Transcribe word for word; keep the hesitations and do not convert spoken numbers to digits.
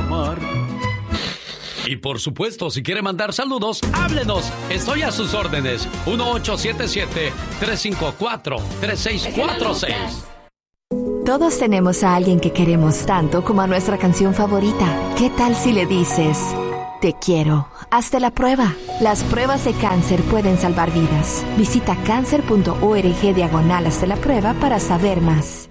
amar. Y por supuesto, si quiere mandar saludos, háblenos. Estoy a sus órdenes. uno ocho siete siete, tres cinco cuatro, tres seis cuatro seis. Todos tenemos a alguien que queremos tanto como a nuestra canción favorita. ¿Qué tal si le dices: te quiero? Hazte la prueba. Las pruebas de cáncer pueden salvar vidas. Visita cáncer punto org diagonal hazte la prueba para saber más.